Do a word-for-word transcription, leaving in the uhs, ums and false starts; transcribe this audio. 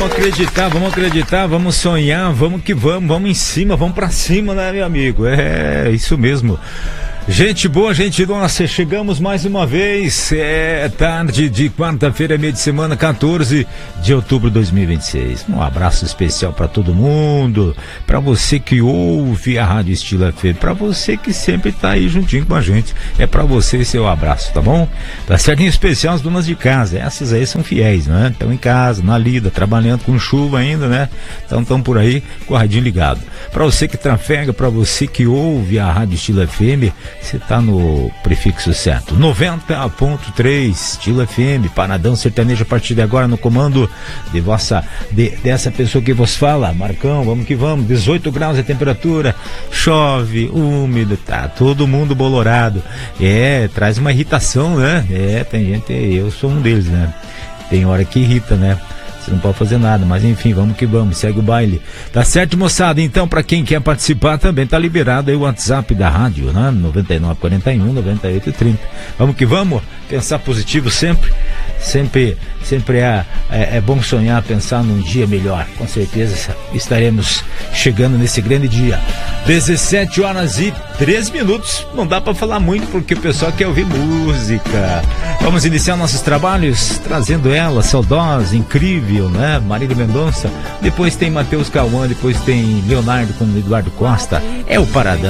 Vamos acreditar, vamos acreditar, vamos sonhar, vamos que vamos, vamos em cima, vamos pra cima, né, meu amigo? É isso mesmo. Gente boa, gente nossa, chegamos mais uma vez, é tarde de quarta-feira, meio de semana, quatorze de outubro de dois mil e vinte e seis. Um abraço especial para todo mundo, para você que ouve a Rádio Estilo F M, para você que sempre tá aí juntinho com a gente, é para você seu abraço, tá bom? Tá certinho, especial as donas de casa, essas aí são fiéis, né? Estão em casa, na lida, trabalhando com chuva ainda, né? Então estão por aí com o radinho ligado. Para você que trafega, para você que ouve a Rádio Estilo F M, você tá no prefixo certo, noventa ponto três Estilo F M, Paradão Sertanejo a partir de agora no comando de vossa, de, dessa pessoa que vos fala, Marcão, vamos que vamos, dezoito graus a temperatura, chove, úmido, tá todo mundo bolorado, é, traz uma irritação, né, é, tem gente, eu sou um deles, né, tem hora que irrita, né. Você não pode fazer nada, mas enfim, vamos que vamos, segue o baile. Tá certo, moçada? Então, pra quem quer participar também, tá liberado aí o WhatsApp da rádio, né? noventa e nove quarenta e um, noventa e oito trinta. Vamos que vamos? Pensar positivo sempre. Sempre, sempre é, é, é bom sonhar, pensar num dia melhor. Com certeza estaremos chegando nesse grande dia. dezessete horas e três minutos. Não dá pra falar muito porque o pessoal quer ouvir música. Vamos iniciar nossos trabalhos trazendo ela, saudosa, incrível, né? Marília Mendonça. Depois tem Matheus Cauã, depois tem Leonardo com Eduardo Costa. É o Paradão.